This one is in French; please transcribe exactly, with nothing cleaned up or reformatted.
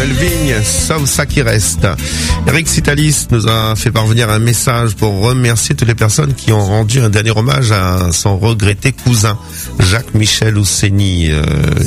Noël Vigne, sauf ça qui reste. Eric Citalis nous a fait parvenir un message pour remercier toutes les personnes qui ont rendu un dernier hommage à son regretté cousin, Jacques Michel Oussény. Euh,